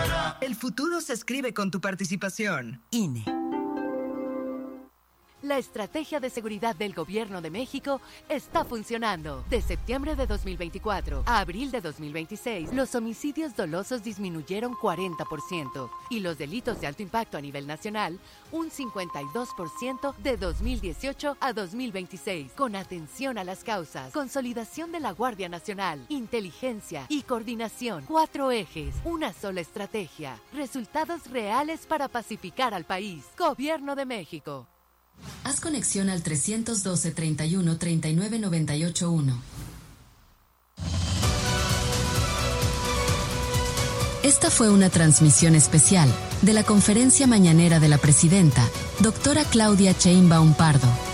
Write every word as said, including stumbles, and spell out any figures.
El futuro se escribe con tu participación. I N E. La estrategia de seguridad del Gobierno de México está funcionando. De septiembre de dos mil veinticuatro a abril de dos mil veintiséis, los homicidios dolosos disminuyeron cuarenta por ciento y los delitos de alto impacto a nivel nacional un cincuenta y dos por ciento de dos mil dieciocho a dos mil veintiséis. Con atención a las causas, consolidación de la Guardia Nacional, inteligencia y coordinación. Cuatro ejes, una sola estrategia. Resultados reales para pacificar al país. Gobierno de México. Haz conexión al tres doce, treinta y uno, treinta y nueve, noventa y ocho uno. Esta fue una transmisión especial de la conferencia mañanera de la presidenta, doctora Claudia Sheinbaum Pardo.